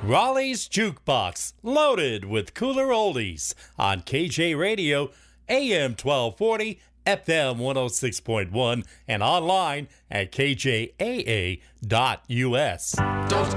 Raleigh's Jukebox, loaded with cooler oldies on KJ Radio, AM 1240, FM 106.1, and online at kjaa.us. Don't